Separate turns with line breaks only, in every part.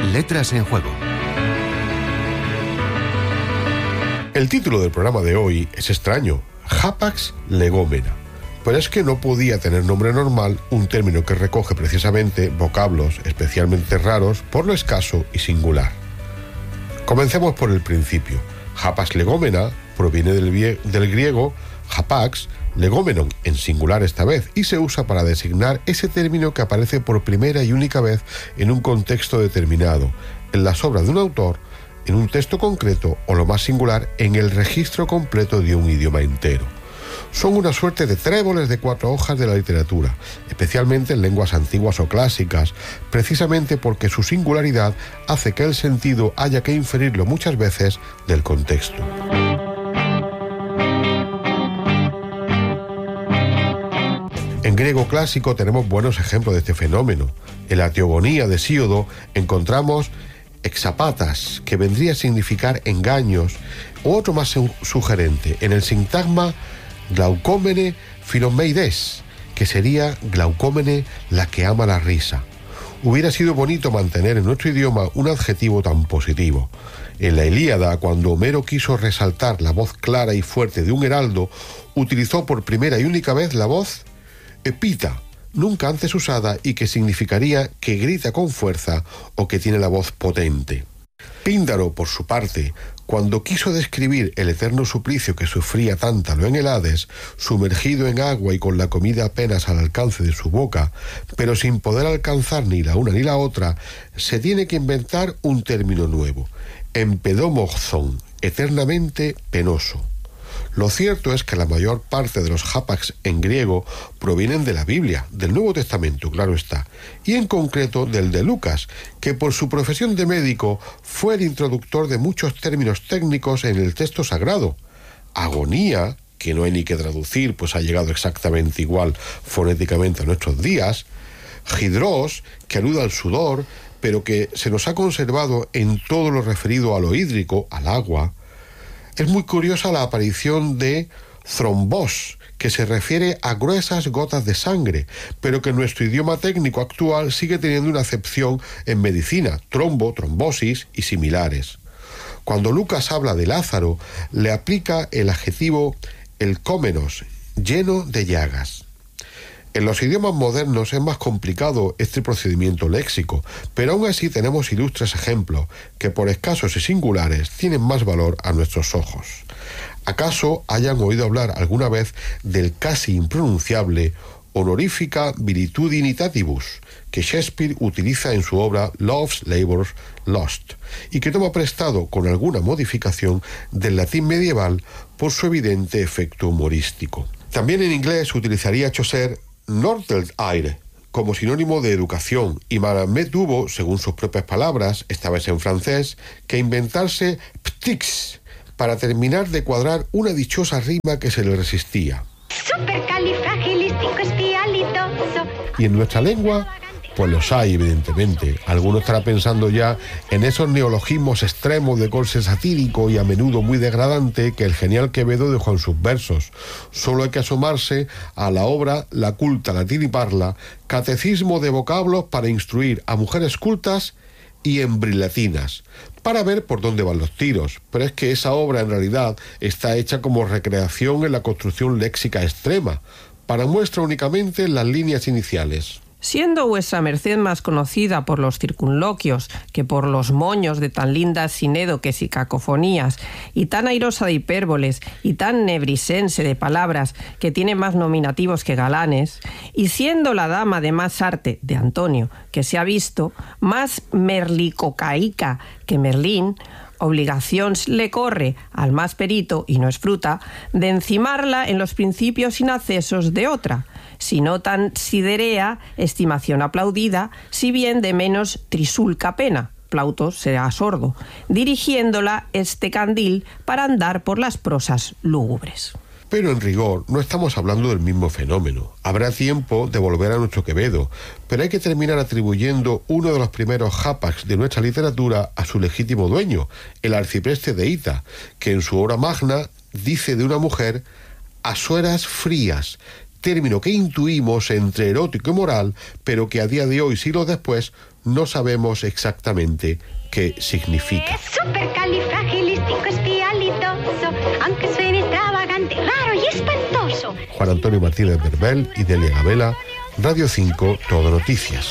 Letras en Juego.
El título del programa de hoy es extraño: Hapax legomena. Pero es que no podía tener nombre normal un término que recoge precisamente vocablos especialmente raros por lo escaso y singular. Comencemos por el principio. Hapax legomena proviene del griego hapax legomenon, en singular esta vez, y se usa para designar ese término que aparece por primera y única vez en un contexto determinado, en las obras de un autor, en un texto concreto o, lo más singular, en el registro completo de un idioma entero. Son una suerte de tréboles de 4 hojas de la literatura, especialmente en lenguas antiguas o clásicas, precisamente porque su singularidad hace que el sentido haya que inferirlo muchas veces del contexto. En griego clásico tenemos buenos ejemplos de este fenómeno. En la Teogonía de Hesíodo encontramos exapatas, que vendría a significar engaños, o otro más sugerente, en el sintagma glaucómene filomeides, que sería glaucómene, la que ama la risa. Hubiera sido bonito mantener en nuestro idioma un adjetivo tan positivo. En la Ilíada, cuando Homero quiso resaltar la voz clara y fuerte de un heraldo, utilizó por primera y única vez la voz epita, nunca antes usada, y que significaría que grita con fuerza o que tiene la voz potente. Píndaro, por su parte, cuando quiso describir el eterno suplicio que sufría Tántalo en el Hades, sumergido en agua y con la comida apenas al alcance de su boca, pero sin poder alcanzar ni la una ni la otra, se tiene que inventar un término nuevo: empedomozón, eternamente penoso. Lo cierto es que la mayor parte de los hapax en griego provienen de la Biblia, del Nuevo Testamento, claro está, y en concreto del de Lucas, que por su profesión de médico fue el introductor de muchos términos técnicos en el texto sagrado. Agonía, que no hay ni que traducir, pues ha llegado exactamente igual fonéticamente a nuestros días. Hidros, que alude al sudor, pero que se nos ha conservado en todo lo referido a lo hídrico, al agua. Es muy curiosa la aparición de thrombos, que se refiere a gruesas gotas de sangre, pero que en nuestro idioma técnico actual sigue teniendo una acepción en medicina: trombo, trombosis y similares. Cuando Lucas habla de Lázaro, le aplica el adjetivo elcómenos, lleno de llagas. En los idiomas modernos es más complicado este procedimiento léxico, pero aún así tenemos ilustres ejemplos que, por escasos y singulares, tienen más valor a nuestros ojos. ¿Acaso hayan oído hablar alguna vez del casi impronunciable honorifica viritudinitatibus, que Shakespeare utiliza en su obra Love's Labour's Lost, y que toma prestado con alguna modificación del latín medieval por su evidente efecto humorístico? También en inglés utilizaría Chaucer Nortel-aire como sinónimo de educación, y Malamé tuvo, según sus propias palabras, esta vez en francés, que inventarse ptix para terminar de cuadrar una dichosa rima que se le resistía. Y en nuestra lengua, pues los hay, evidentemente. Alguno estará pensando ya en esos neologismos extremos de corte satírico y a menudo muy degradante que el genial Quevedo dejó en sus versos. Solo hay que asomarse a la obra La culta latiniparla, catecismo de vocablos para instruir a mujeres cultas y embrilatinas, para ver por dónde van los tiros. Pero es que esa obra en realidad está hecha como recreación en la construcción léxica extrema, para muestra únicamente las líneas iniciales.
Siendo vuestra merced más conocida por los circunloquios que por los moños de tan lindas sinédoques y cacofonías, y tan airosa de hipérboles y tan nebrisense de palabras que tiene más nominativos que galanes, y siendo la dama de más arte de Antonio que se ha visto, más merlicocaica que Merlín, obligación le corre al más perito, y no es fruta, de encimarla en los principios sin accesos de otra, sino tan siderea estimación aplaudida, si bien de menos trisulca pena, Plauto será sordo, dirigiéndola este candil para andar por las prosas lúgubres.
Pero en rigor no estamos hablando del mismo fenómeno. Habrá tiempo de volver a nuestro Quevedo, pero hay que terminar atribuyendo uno de los primeros hapax de nuestra literatura a su legítimo dueño, el arcipreste de Hita, que en su obra magna dice de una mujer a sueras frías, término que intuimos entre erótico y moral, pero que a día de hoy, siglos después, no sabemos exactamente qué significa.
Supercalifragilisticoespialidoso, aunque suene extravagante, raro y espantoso.
Juan Antonio Martínez Berbel y Delia Gabela, Radio 5, Todo Noticias.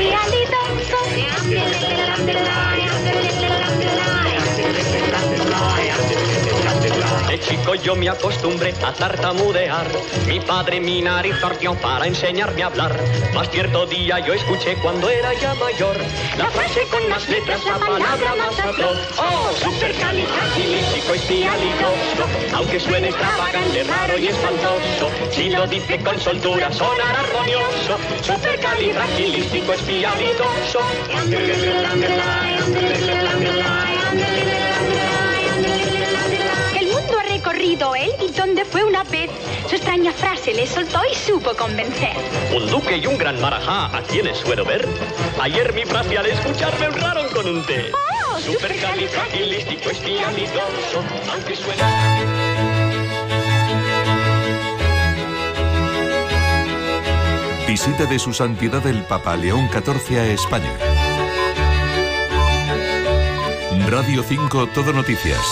De chico yo me acostumbré a tartamudear. Mi padre mi nariz torció para enseñarme a hablar. Más cierto día yo escuché cuando era ya mayor la frase con más letras, la palabra más habló. Oh, supercalifragilisticoespialidoso, aunque suene extravagante, raro y espantoso, si lo dice con soltura sonará armonioso. Supercalifragilisticoespialidoso.
Recorrido él y donde fue una vez, su extraña frase le soltó y supo convencer.
Un duque y un gran marajá, ¿a quienes suelo ver? Ayer mi frase al escuchar me honraron con un té.
Oh,
supercalifragilisticoespialidoso, aunque suene...
Visita de su santidad el Papa León XIV a España. Radio 5, Todo Noticias.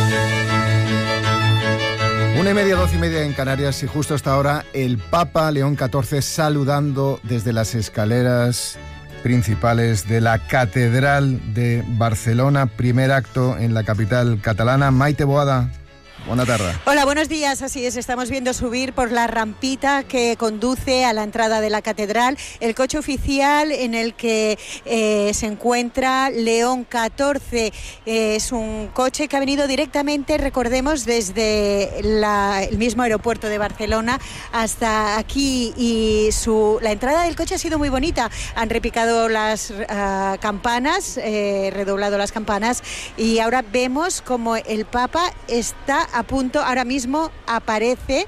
1:30, 12:30 en Canarias, y justo hasta ahora el Papa León XIV saludando desde las escaleras principales de la Catedral de Barcelona. Primer acto en la capital catalana. Maite Boada, buena tarde.
Hola, buenos días. Así es, estamos viendo subir por la rampita que conduce a la entrada de la catedral el coche oficial en el que se encuentra León XIV. Es un coche que ha venido directamente, recordemos, desde el mismo aeropuerto de Barcelona hasta aquí, y la entrada del coche ha sido muy bonita. Han repicado las campanas, redoblado las campanas, y ahora vemos como el Papa está a punto. Ahora mismo aparece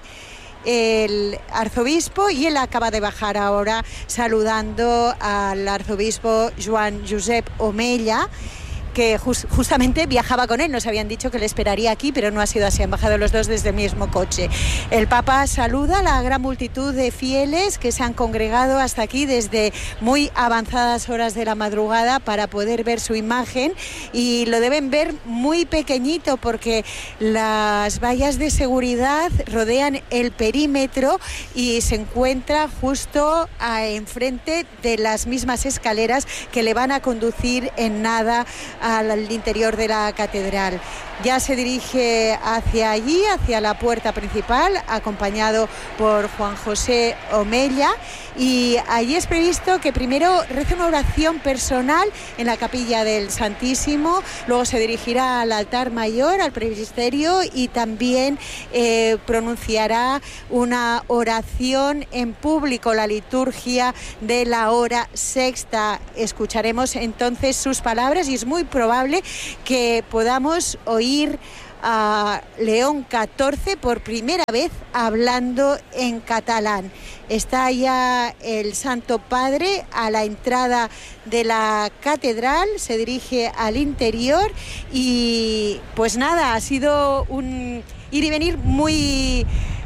el arzobispo y él acaba de bajar ahora saludando al arzobispo Joan Josep Omella, que justamente viajaba con él. Nos habían dicho que le esperaría aquí, pero no ha sido así. Han bajado los dos desde el mismo coche. El Papa saluda a la gran multitud de fieles que se han congregado hasta aquí desde muy avanzadas horas de la madrugada para poder ver su imagen, y lo deben ver muy pequeñito porque las vallas de seguridad rodean el perímetro y se encuentra justo enfrente de las mismas escaleras que le van a conducir en nada al interior de la catedral. Ya se dirige hacia allí, hacia la puerta principal, acompañado por Juan José Omella, y allí es previsto que primero rece una oración personal en la capilla del Santísimo, luego se dirigirá al altar mayor, al presbiterio, y también pronunciará una oración en público, la liturgia de la hora sexta. Escucharemos entonces sus palabras y es muy probable que podamos oír a León XIV por primera vez hablando en catalán. Está ya el Santo Padre a la entrada de la catedral, se dirige al interior y pues nada, ha sido un ir y venir muy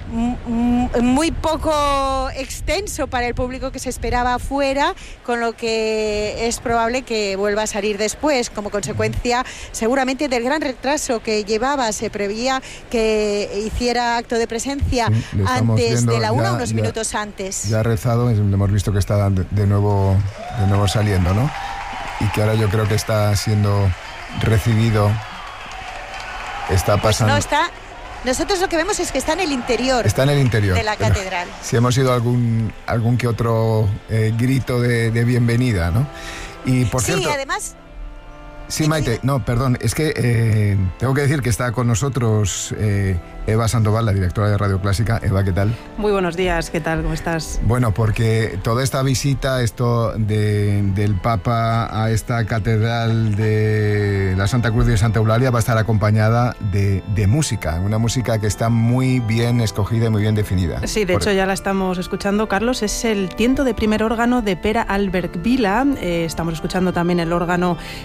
poco extenso para el público que se esperaba afuera, con lo que es probable que vuelva a salir después, como consecuencia seguramente del gran retraso que llevaba. Se preveía que hiciera acto de presencia antes de la una, unos minutos antes.
Ya ha rezado, hemos visto que está de nuevo saliendo, ¿no? Y que ahora yo creo que está siendo recibido. Está pasando.
Pues no está. Nosotros lo que vemos es que está en el interior.
Está en el interior
de la catedral.
Si hemos oído algún que otro grito de bienvenida, ¿no? Y por cierto.
Sí, además.
Sí, Maite, no, perdón, es que tengo que decir que está con nosotros Eva Sandoval, la directora de Radio Clásica. Eva, ¿qué tal?
Muy buenos días, ¿qué tal? ¿Cómo estás?
Bueno, porque toda esta visita, del Papa a esta catedral de la Santa Cruz de Santa Eulalia va a estar acompañada de música, una música que está muy bien escogida y muy bien definida.
Sí, de hecho ya la estamos escuchando, Carlos, es el tiento de primer órgano de Pere Albert Vila. Estamos escuchando también el órgano principal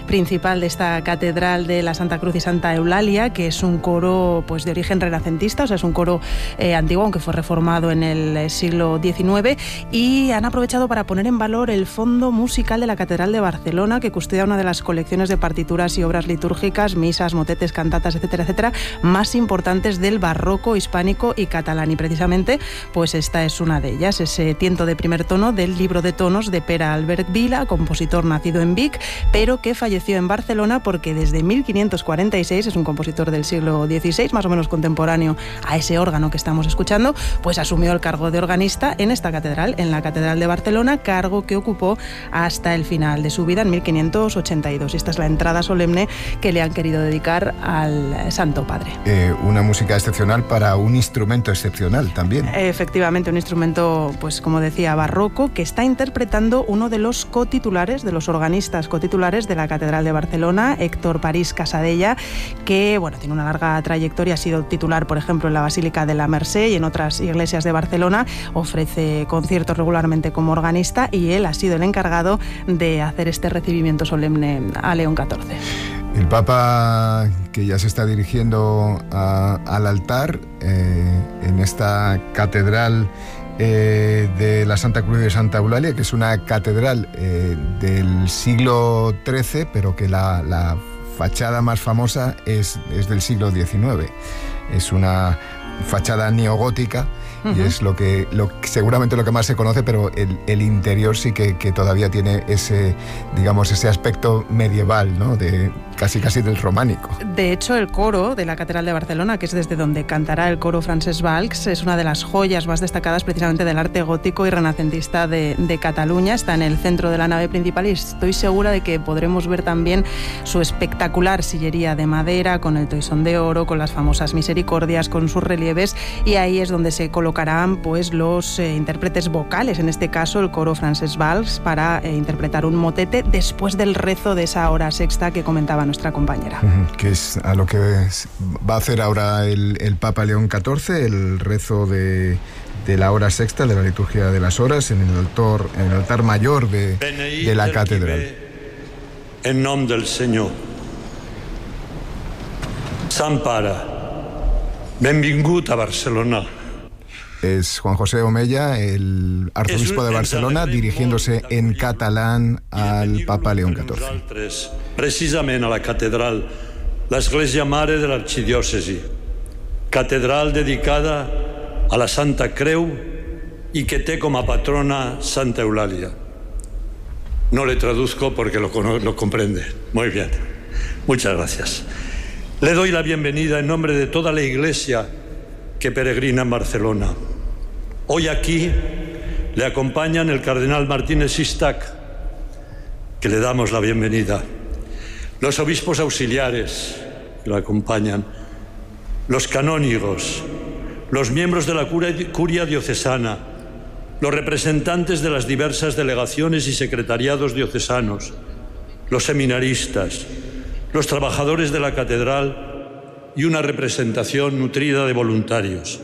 principal de esta catedral de la Santa Cruz y Santa Eulalia, que es un coro pues de origen renacentista, o sea, es un coro antiguo, aunque fue reformado en el siglo XIX, y han aprovechado para poner en valor el fondo musical de la Catedral de Barcelona, que custodia una de las colecciones de partituras y obras litúrgicas, misas, motetes, cantatas, etcétera, etcétera, más importantes del barroco hispánico y catalán, y precisamente pues esta es una de ellas, ese tiento de primer tono del libro de tonos de Pere Albert Vila, compositor nacido en Vic, pero que falleció en Barcelona porque desde 1546, es un compositor del siglo XVI, más o menos contemporáneo a ese órgano que estamos escuchando, pues asumió el cargo de organista en esta catedral, en la Catedral de Barcelona, cargo que ocupó hasta el final de su vida en 1582. Y esta es la entrada solemne que le han querido dedicar al Santo Padre.
Una música excepcional para un instrumento excepcional también.
Efectivamente, un instrumento, pues como decía, barroco, que está interpretando uno de los cotitulares, de los organistas cotitulares de la Catedral de Barcelona, Héctor París Casadella, que bueno, tiene una larga trayectoria, ha sido titular, por ejemplo, en la Basílica de la Mercè y en otras iglesias de Barcelona, ofrece conciertos regularmente como organista, y él ha sido el encargado de hacer este recibimiento solemne a León XIV.
El Papa, que ya se está dirigiendo al altar en esta catedral de la Santa Cruz de Santa Eulalia, que es una catedral del siglo XIII, pero que la fachada más famosa es del siglo XIX. Es una fachada neogótica. Y es seguramente lo que más se conoce, pero el interior sí que todavía tiene ese aspecto medieval, ¿no? De casi del románico.
De hecho, el coro de la Catedral de Barcelona, que es desde donde cantará el coro Francesc Valls, es una de las joyas más destacadas precisamente del arte gótico y renacentista de Cataluña. Está en el centro de la nave principal y estoy segura de que podremos ver también su espectacular sillería de madera, con el toisón de oro, con las famosas misericordias, con sus relieves, y ahí es donde se colocarán pues los intérpretes vocales, en este caso el coro Francesc Valls, para interpretar un motete después del rezo de esa hora sexta que comentaba nuestra compañera.
Que es a lo que va a hacer ahora el Papa León XIV, el rezo de la hora sexta, de la liturgia de las horas, en el altar mayor de la catedral.
En nom del Senyor. Sant Pare, benvingut a Barcelona.
Es Juan José Omella, el arzobispo de Barcelona, dirigiéndose en catalán al Papa León XIV.
Precisament a la catedral, l'església mare de l'arxidiòcesi, catedral dedicada a la Santa Creu y que té com a patrona Santa Eulalia. No le traduzco porque lo comprende. Muy bien. Muchas gracias. Le doy la bienvenida en nombre de toda la Iglesia que peregrina en Barcelona. Hoy aquí le acompañan el cardenal Martínez Sistac, que le damos la bienvenida, los obispos auxiliares que lo acompañan, los canónigos, los miembros de la curia diocesana, los representantes de las diversas delegaciones y secretariados diocesanos, los seminaristas, los trabajadores de la catedral y una representación nutrida de voluntarios.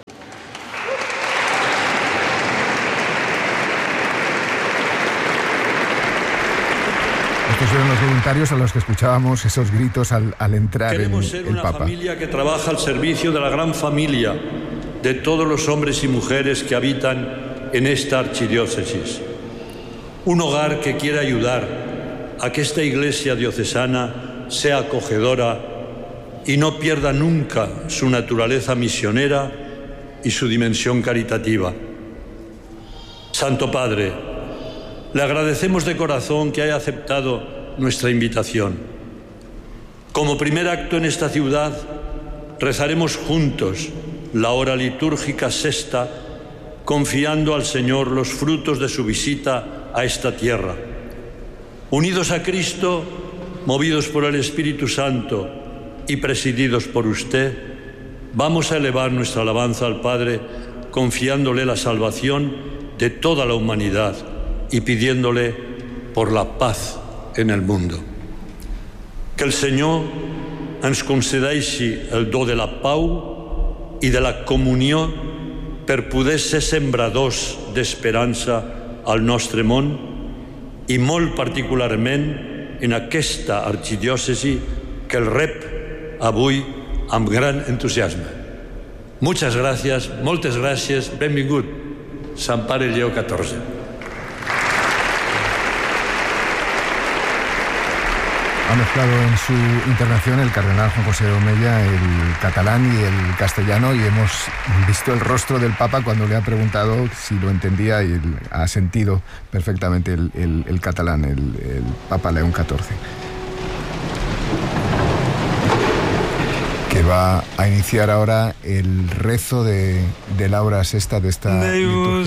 Estos eran los voluntarios a los que escuchábamos esos gritos al entrar el Papa.
Queremos ser una familia que trabaja al servicio de la gran familia de todos los hombres y mujeres que habitan en esta archidiócesis. Un hogar que quiere ayudar a que esta iglesia diocesana sea acogedora y no pierda nunca su naturaleza misionera y su dimensión caritativa. Santo Padre, le agradecemos de corazón que haya aceptado nuestra invitación. Como primer acto en esta ciudad, rezaremos juntos la hora litúrgica sexta, confiando al Señor los frutos de su visita a esta tierra. Unidos a Cristo, movidos por el Espíritu Santo y presididos por usted, vamos a elevar nuestra alabanza al Padre, confiándole la salvación de toda la humanidad y pidiéndole por la paz en el mundo. Que el Senyor ens concedeixi el do de la pau i de la comunió per poder ser sembradors d'esperança al nostre món i molt particularment en aquesta archidiócesi que el rep avui amb gran entusiasme. Muchas gracias, moltes gràcies, benvingut, Sant Pare Lleó XIV.
Ha mezclado en su intervención el cardenal Juan José Omella el catalán y el castellano, y hemos visto el rostro del Papa cuando le ha preguntado si lo entendía, y ha sentido perfectamente el catalán, el Papa León XIV. Que va a iniciar ahora el rezo de la hora sexta de esta liturgia.